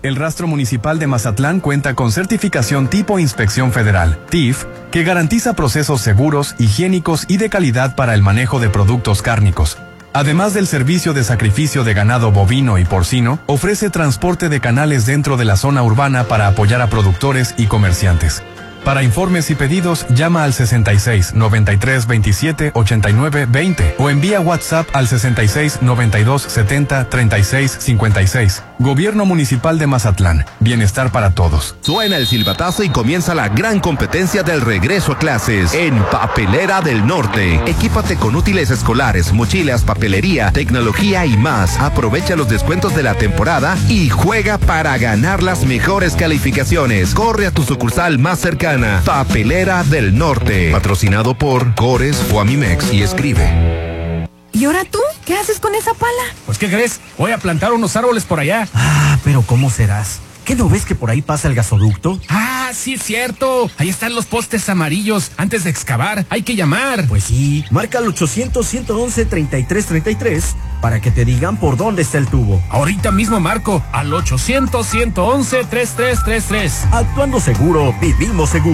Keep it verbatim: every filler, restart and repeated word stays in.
El Rastro Municipal de Mazatlán cuenta con certificación tipo Inspección Federal, T I F, que garantiza procesos seguros, higiénicos y de calidad para el manejo de productos cárnicos. Además del servicio de sacrificio de ganado bovino y porcino, ofrece transporte de canales dentro de la zona urbana para apoyar a productores y comerciantes. Para informes y pedidos, llama al sesenta y seis, noventa y tres, veintisiete, ochenta y nueve, veinte o envía WhatsApp al sesenta y seis, noventa y dos, setenta, treinta y seis, cincuenta y seis. Gobierno Municipal de Mazatlán. Bienestar para todos. Suena el silbatazo y comienza la gran competencia del regreso a clases en Papelera del Norte. Equípate con útiles escolares, mochilas, papelería, tecnología y más. Aprovecha los descuentos de la temporada y juega para ganar las mejores calificaciones. Corre a tu sucursal más cercana. Papelera del Norte. Patrocinado por Cores, Fuamimex y Escribe. ¿Y ahora tú? ¿Qué haces con esa pala? Pues, ¿qué crees? Voy a plantar unos árboles por allá. Ah, pero ¿cómo serás? ¿Qué no ves que por ahí pasa el gasoducto? Ah, sí es cierto. Ahí están los postes amarillos. Antes de excavar, hay que llamar. Pues sí, marca al ochocientos, ciento once, treinta y tres treinta y tres para que te digan por dónde está el tubo. Ahorita mismo marco al ochocientos, ciento once, treinta y tres treinta y tres. Actuando seguro, vivimos seguro.